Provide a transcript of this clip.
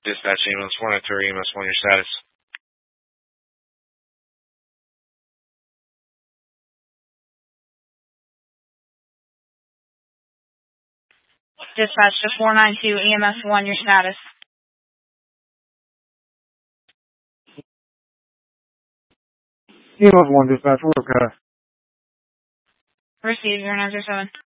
Dispatch EMS 103, EMS 1, your status. Dispatch to 492, EMS 1, your status. EMS 1, dispatch, we're okay. Receive your 907.